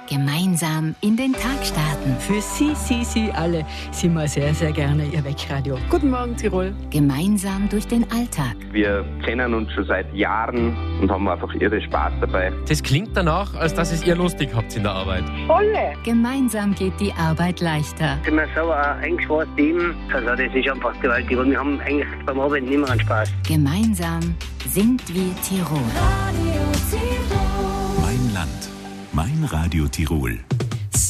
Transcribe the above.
Gemeinsam in den Tag starten. Für Sie alle sind wir sehr, sehr gerne Ihr Weckradio. Guten Morgen, Tirol. Gemeinsam durch den Alltag. Wir kennen uns schon seit Jahren und haben einfach irre Spaß dabei. Das klingt danach, als dass es ihr lustig habt in der Arbeit. Volle! Gemeinsam geht die Arbeit leichter. Ich bin mir so ein eingeschworenes Team. Also das ist einfach gewaltig. Und wir haben eigentlich beim Arbeiten immer einen Spaß. Gemeinsam sind wir Tirol. Mein Land, mein Radio Tirol.